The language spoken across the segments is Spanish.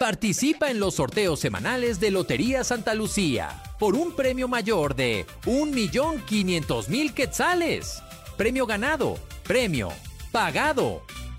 Participa en los sorteos semanales de Lotería Santa Lucía por un premio mayor de 1.500.000 quetzales. Premio ganado, premio pagado.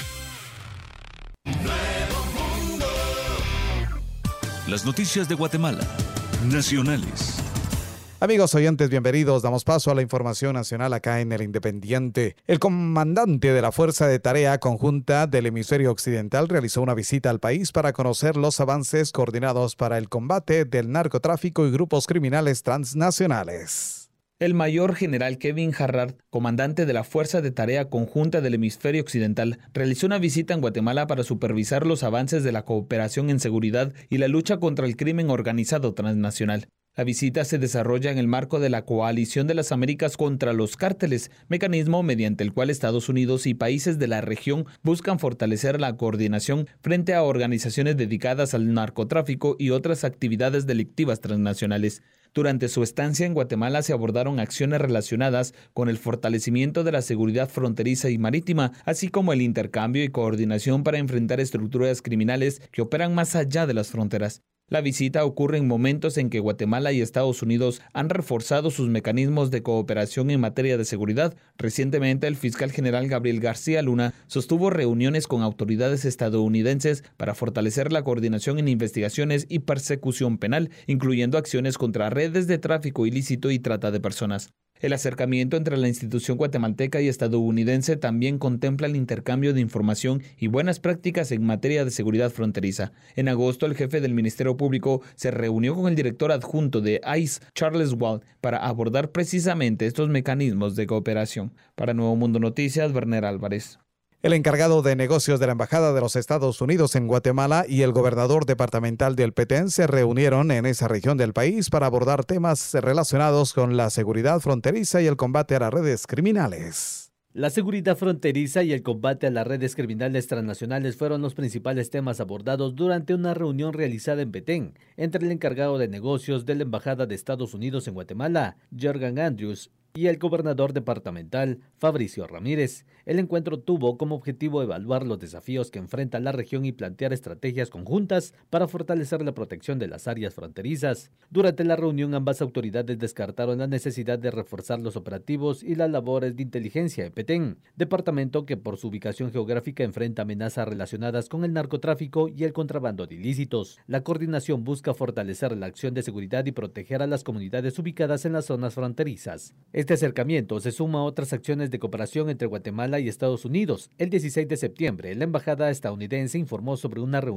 Las noticias de Guatemala, nacionales. Amigos oyentes, bienvenidos. Damos paso a la información nacional acá en El Independiente. El comandante de la Fuerza de Tarea Conjunta del Hemisferio Occidental realizó una visita al país para conocer los avances coordinados para el combate del narcotráfico y grupos criminales transnacionales. El mayor general Kevin Harrard, comandante de la Fuerza de Tarea Conjunta del Hemisferio Occidental, realizó una visita en Guatemala para supervisar los avances de la cooperación en seguridad y la lucha contra el crimen organizado transnacional. La visita se desarrolla en el marco de la Coalición de las Américas contra los Cárteles, mecanismo mediante el cual Estados Unidos y países de la región buscan fortalecer la coordinación frente a organizaciones dedicadas al narcotráfico y otras actividades delictivas transnacionales. Durante su estancia en Guatemala se abordaron acciones relacionadas con el fortalecimiento de la seguridad fronteriza y marítima, así como el intercambio y coordinación para enfrentar estructuras criminales que operan más allá de las fronteras. La visita ocurre en momentos en que Guatemala y Estados Unidos han reforzado sus mecanismos de cooperación en materia de seguridad. Recientemente, el fiscal general Gabriel García Luna sostuvo reuniones con autoridades estadounidenses para fortalecer la coordinación en investigaciones y persecución penal, incluyendo acciones contra redes de tráfico ilícito y trata de personas. El acercamiento entre la institución guatemalteca y estadounidense también contempla el intercambio de información y buenas prácticas en materia de seguridad fronteriza. En agosto, el jefe del Ministerio Público se reunió con el director adjunto de ICE, Charles Wald, para abordar precisamente estos mecanismos de cooperación. Para Nuevo Mundo Noticias, Werner Álvarez. El encargado de negocios de la Embajada de los Estados Unidos en Guatemala y el gobernador departamental del Petén se reunieron en esa región del país para abordar temas relacionados con la seguridad fronteriza y el combate a las redes criminales. La seguridad fronteriza y el combate a las redes criminales transnacionales fueron los principales temas abordados durante una reunión realizada en Petén entre el encargado de negocios de la Embajada de Estados Unidos en Guatemala, Jorgan Andrews, y el gobernador departamental, Fabricio Ramírez. El encuentro tuvo como objetivo evaluar los desafíos que enfrenta la región y plantear estrategias conjuntas para fortalecer la protección de las áreas fronterizas. Durante la reunión, ambas autoridades descartaron la necesidad de reforzar los operativos y las labores de inteligencia en Petén, departamento que por su ubicación geográfica enfrenta amenazas relacionadas con el narcotráfico y el contrabando de ilícitos. La coordinación busca fortalecer la acción de seguridad y proteger a las comunidades ubicadas en las zonas fronterizas. Este acercamiento se suma a otras acciones de cooperación entre Guatemala y Estados Unidos. El 16 de septiembre, la embajada estadounidense informó sobre una reunión